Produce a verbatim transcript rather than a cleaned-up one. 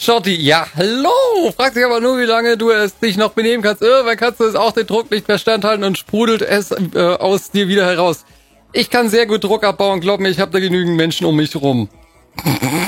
Schotti, ja, hallo! Fragt sich aber nur, wie lange du es dich noch benehmen kannst. Irgendwann kannst du es auch den Druck nicht mehr standhalten und sprudelt es äh, aus dir wieder heraus. Ich kann sehr gut Druck abbauen, glaub mir, ich habe da genügend Menschen um mich rum.